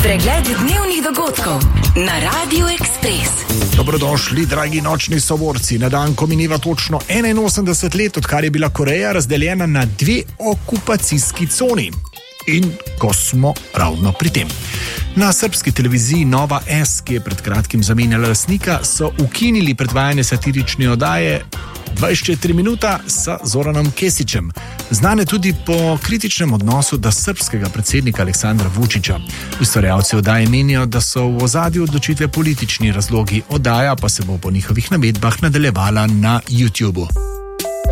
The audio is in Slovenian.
Pregled dnevnih dogodkov na Radiu Ekspres. Dobrodošli, dragi nočni soborci, na dan, ko mineva točno 81 let, odkar je bila Koreja razdeljena na 2 okupacijski coni. In ko smo ravno pri tem. Na srbski televiziji Nova S, ki je pred kratkim zamenjala lastnika, so ukinili predvajanje satirične oddaje 24 minuta s Zoranom Kesićem, znane tudi po kritičnem odnosu do srbskega predsednika Aleksandra Vučića. Ustvarjalci oddaje menijo, da so v ozadju odločitve politični razlogi, oddaja pa se bo po njihovih navedbah nadaljevala na YouTubu.